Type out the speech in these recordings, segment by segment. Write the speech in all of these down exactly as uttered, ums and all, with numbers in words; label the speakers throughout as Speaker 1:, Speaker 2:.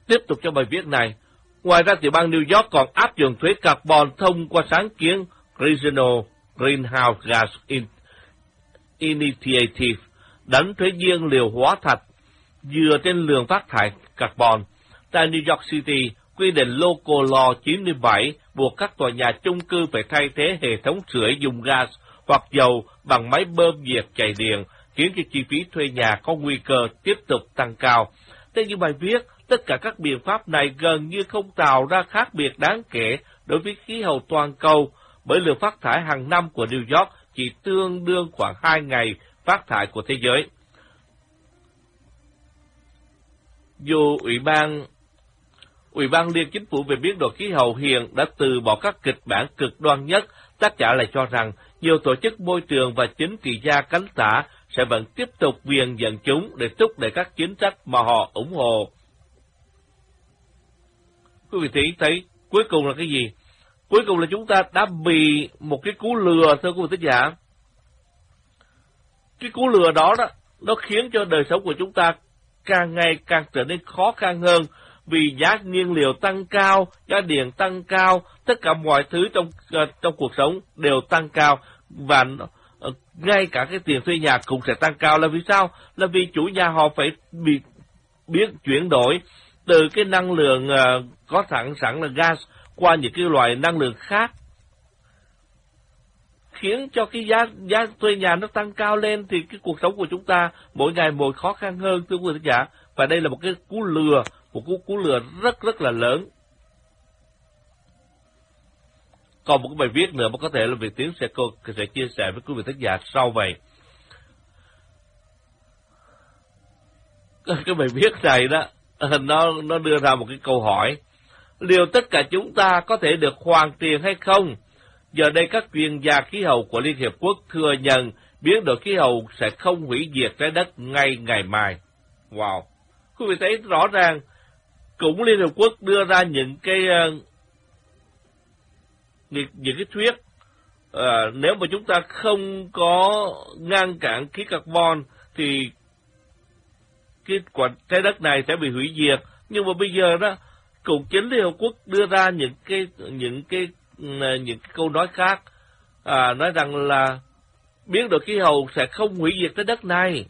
Speaker 1: Tiếp tục cho bài viết này, ngoài ra tiểu bang New York còn áp dụng thuế carbon thông qua sáng kiến Regional Greenhouse Gas Initiative, đánh thuế nhiên liệu hóa thạch dựa trên lượng phát thải carbon. Tại New York City, quy định Local Law chín mươi bảy buộc các tòa nhà chung cư phải thay thế hệ thống sưởi dùng gas hoặc dầu bằng máy bơm nhiệt chạy điện, khiến cho chi phí thuê nhà có nguy cơ tiếp tục tăng cao. Theo như bài viết, tất cả các biện pháp này gần như không tạo ra khác biệt đáng kể đối với khí hậu toàn cầu, bởi lượng phát thải hàng năm của New York chỉ tương đương khoảng hai ngày phát thải của thế giới. Dù Ủy ban Ủy ban Liên Chính phủ về biến đổi khí hậu hiện đã từ bỏ các kịch bản cực đoan nhất, tác giả lại cho rằng nhiều tổ chức môi trường và chính trị gia cánh tả sẽ vẫn tiếp tục viện dẫn chúng để thúc đẩy các chính sách mà họ ủng hộ. Quý vị thấy, thấy cuối cùng là cái gì? Cuối cùng là chúng ta đã bị một cái cú lừa, thưa quý vị thính giả. Cái cú lừa đó đó, nó khiến cho đời sống của chúng ta càng ngày càng trở nên khó khăn hơn, vì giá nhiên liệu tăng cao, giá điện tăng cao, tất cả mọi thứ trong uh, trong cuộc sống đều tăng cao, và uh, ngay cả cái tiền thuê nhà cũng sẽ tăng cao. Là vì sao? Là vì chủ nhà họ phải bị biết chuyển đổi từ cái năng lượng uh, có sẵn sẵn là gas qua những cái loại năng lượng khác, khiến cho cái giá giá thuê nhà nó tăng cao lên, thì cái cuộc sống của chúng ta mỗi ngày một khó khăn hơn, thưa quý vị giả. Và đây là một cái cú lừa, một cú cú lừa rất rất là lớn. Còn một cái bài viết nữa mà có thể là Việt Tiến sẽ sẽ chia sẻ với quý vị thính giả sau vậy. Cái bài viết này đó, nó nó đưa ra một cái câu hỏi: liệu tất cả chúng ta có thể được hoàn tiền hay không? Giờ đây các chuyên gia khí hậu của Liên Hiệp Quốc thừa nhận biến đổi khí hậu sẽ không hủy diệt trái đất ngay ngày mai. Wow! Quý vị thấy rõ ràng, cũng Liên Hiệp Quốc đưa ra những cái uh, những, những cái thuyết uh, nếu mà chúng ta không có ngăn cản khí carbon thì cái quả trái đất này sẽ bị hủy diệt. Nhưng mà bây giờ đó, cũng chính Liên Hợp Quốc đưa ra những cái những cái những cái câu nói khác, à, nói rằng là biến đổi khí hậu sẽ không hủy diệt trái đất này.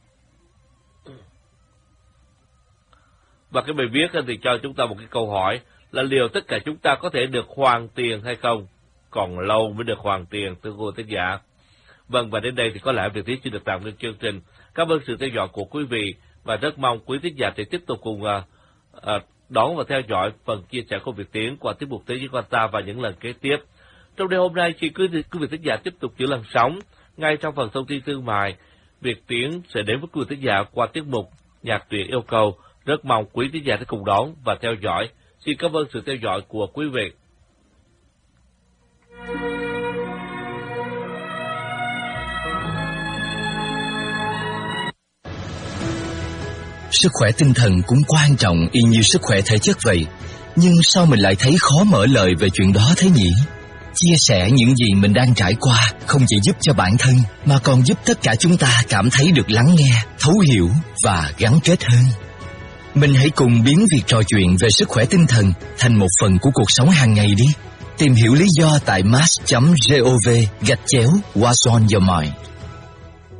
Speaker 1: Và cái bài viết thì cho chúng ta một cái câu hỏi là liệu tất cả chúng ta có thể được hoàn tiền hay không? Còn lâu mới được hoàn tiền, thưa cô tác giả. Vâng, và đến đây thì có lẽ Việt Tiến xin được tạm ngưng chương trình. Cảm ơn sự theo dõi của quý vị, và rất mong quý tác giả sẽ tiếp tục cùng uh, uh, đón và theo dõi phần chia sẻ của Việt Tiến qua tiết mục Thế giới quan ta và những lần kế tiếp. Trong đêm hôm nay, khi quý vị thính giả tiếp tục giữ làn sóng, ngay trong phần thông tin thương mại, Việt Tiến sẽ đến với quý vị thính giả qua tiết mục Nhạc Tuyển Yêu Cầu. Rất mong quý thính giả sẽ cùng đón và theo dõi. Xin cảm ơn sự theo dõi của quý vị.
Speaker 2: Sức khỏe tinh thần cũng quan trọng y như sức khỏe thể chất vậy. Nhưng sao mình lại thấy khó mở lời về chuyện đó thế nhỉ? Chia sẻ những gì mình đang trải qua không chỉ giúp cho bản thân, mà còn giúp tất cả chúng ta cảm thấy được lắng nghe, thấu hiểu và gắn kết hơn. Mình hãy cùng biến việc trò chuyện về sức khỏe tinh thần thành một phần của cuộc sống hàng ngày đi. Tìm hiểu lý do tại mass chấm gov gạch chéo What's on your mind.